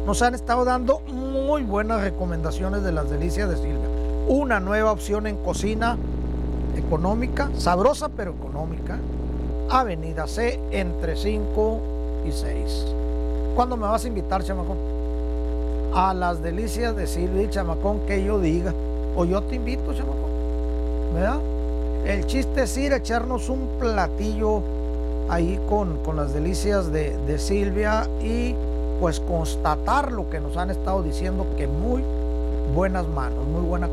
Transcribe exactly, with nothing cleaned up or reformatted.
nos han estado dando muy buenas recomendaciones de las delicias de Silvia. Una nueva opción en cocina económica, sabrosa pero económica. Avenida C, entre cinco y seis. ¿Cuándo me vas a invitar, chamacón? A las delicias de Silvia y chamacón, que yo diga. O yo te invito, chamacón. ¿Verdad? El chiste es ir a echarnos un platillo ahí con, con las delicias de, de Silvia y pues constatar lo que nos han estado diciendo, que muy buenas manos, muy buena